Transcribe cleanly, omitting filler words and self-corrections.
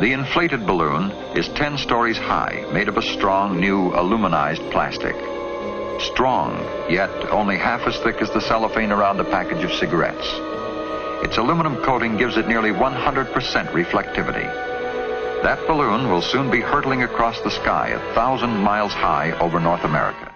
The inflated balloon is 10 stories high, made of a strong, new aluminized plastic. Strong, yet only half as thick as the cellophane around a package of cigarettes. Its aluminum coating gives it nearly 100% reflectivity. That balloon will soon be hurtling across the sky 1,000 miles high over North America.